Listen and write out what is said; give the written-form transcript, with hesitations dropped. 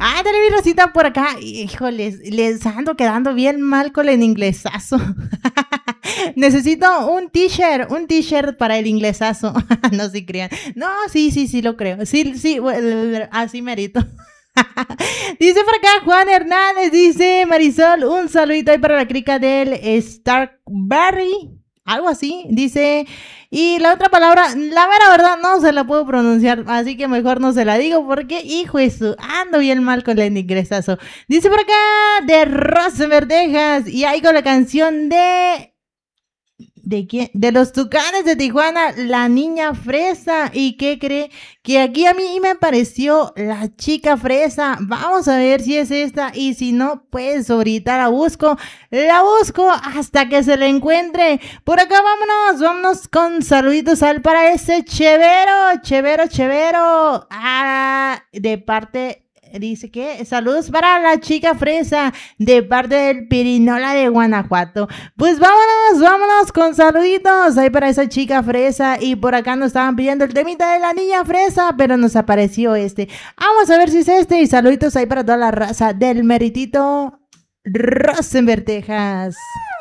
Ándale, mi Rosita, por acá. Híjoles, les ando quedando bien mal con el inglesazo. Necesito un t-shirt para el inglesazo. No se crean. No, sí, sí, sí lo creo. Sí, sí, así merito. Dice por acá Juan Hernández, dice Marisol, un saludito ahí para la crica del Starkberry, algo así, dice, y la otra palabra, la mera verdad no se la puedo pronunciar, así que mejor no se la digo porque, hijo de su, ando bien mal con el ingresazo. Dice por acá de Rosenberg, Texas, y ahí con la canción ¿de quién? De los Tucanes de Tijuana, la niña fresa. ¿Y qué cree? Que aquí a mí me pareció la chica fresa. Vamos a ver si es esta. Y si no, pues ahorita la busco. La busco hasta que se la encuentre. Por acá vámonos con saluditos para ese chevero. De parte... Dice que saludos para la chica fresa de parte del Pirinola de Guanajuato. Pues vámonos con saluditos ahí para esa chica fresa. Y por acá nos estaban pidiendo el temita de la niña fresa, pero nos apareció este. Vamos a ver si es este. Y saluditos ahí para toda la raza del meritito Rosenberg, Texas.